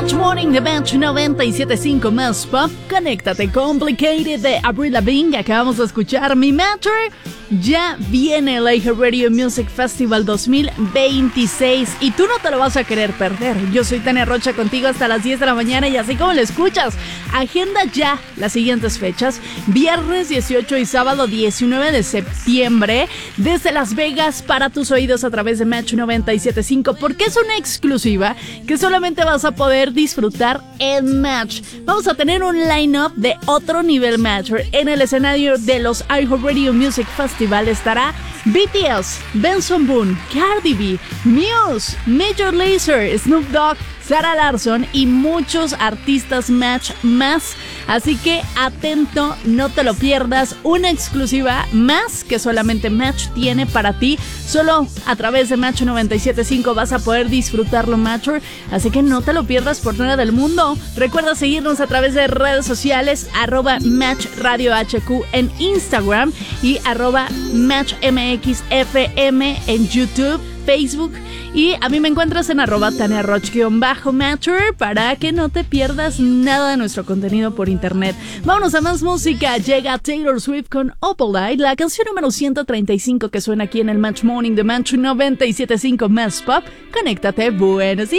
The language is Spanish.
Match Morning de Match 97.5 Más Pop. Conéctate, Complicated de Avril Lavigne. Acabamos de escuchar Mi Matter. Ya viene el iHeartRadio Music Festival 2026 y tú no te lo vas a querer perder. Yo soy Tania Rocha contigo hasta las 10 de la mañana y así como lo escuchas, agenda ya las siguientes fechas: viernes 18 y sábado 19 de septiembre desde Las Vegas para tus oídos a través de Match 97.5, porque es una exclusiva que solamente vas a poder disfrutar en Match. Vamos a tener un line-up de otro nivel, Match. En el escenario de los iHeartRadio Music Festival estará BTS, Benson Boone, Cardi B, Muse, Major Lazer, Snoop Dogg, Sarah Larsson y muchos artistas Match más. Así que atento, no te lo pierdas. Una exclusiva más que solamente Match tiene para ti. Solo a través de Match 97.5 vas a poder disfrutarlo, Matcher. Así que no te lo pierdas por nada del mundo. Recuerda seguirnos a través de redes sociales, @MatchRadioHQ en Instagram y @MatchMXFM en YouTube, Facebook, y a mí me encuentras en @TaniaRoch_Matcher para que no te pierdas nada de nuestro contenido por internet. Vámonos a más música. Llega Taylor Swift con Opalite, la canción número 135 que suena aquí en el Match Morning de Match 97.5 Más Pop. Conéctate, buenos días.